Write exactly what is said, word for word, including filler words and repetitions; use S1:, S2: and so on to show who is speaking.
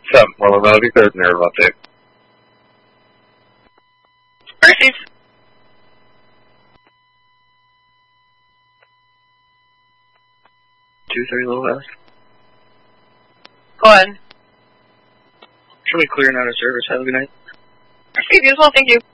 S1: What's up? Well, I'm out of third nerve update.
S2: Receive.
S1: Two three low S.
S2: Go ahead.
S1: Should we clear out of service? Have a good night.
S2: Receive you as well, thank you.